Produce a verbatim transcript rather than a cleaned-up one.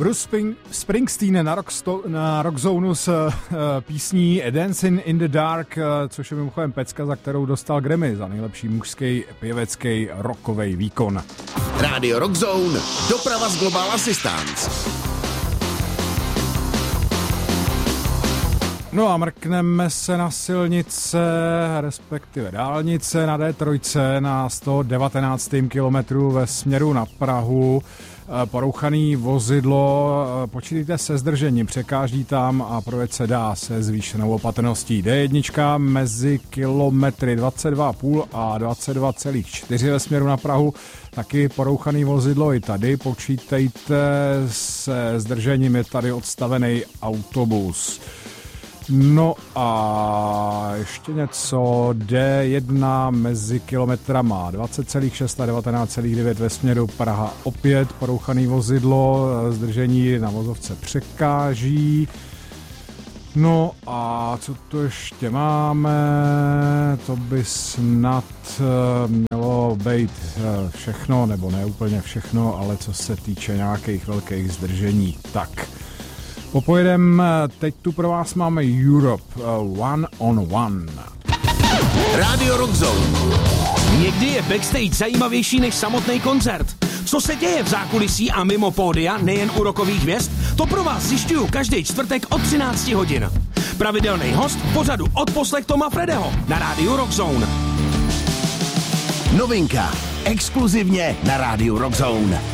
Bruce Spring, Springsteen na, rocksto, na Rockzonu s uh, písní Dancing in the Dark, uh, což je mimochodem pecka, za kterou dostal Grammy za nejlepší mužský pěvecký rockový výkon. Rádio Rockzone, doprava z Global Assistance. No a mrkneme se na silnice, respektive dálnice na D tři na sto devatenáctém kilometru ve směru na Prahu. Porouchaný vozidlo, počítejte se zdržením, překáždí tam a projet se dá se zvýšenou opatrností. D jedna mezi kilometry dvacet dva celá pět a dvacet dva celá čtyři ve směru na Prahu. Taky porouchaný vozidlo i tady, počítejte se zdržením, je tady odstavený autobus. No a ještě něco, D jedna mezi kilometrama dvacet celá šest a devatenáct celá devět ve směru Praha, opět porouchaný vozidlo, zdržení na vozovce překáží. No a co tu ještě máme, to by snad mělo být všechno, nebo ne úplně všechno, ale co se týče nějakých velkých zdržení, tak... Popojedem, teď tu pro vás máme Europe uh, One on One. Rádio Rockzone. Někdy je backstage zajímavější než samotný koncert. Co se děje v zákulisí a mimo pódia, nejen u rockových hvězd, to pro vás zjišťuju každý čtvrtek od třináct hodin. Pravidelný host v pořadu Odposlech Toma Fredeho na Rádiu Rockzone. Novinka. Exkluzivně na Rádiu Rockzone.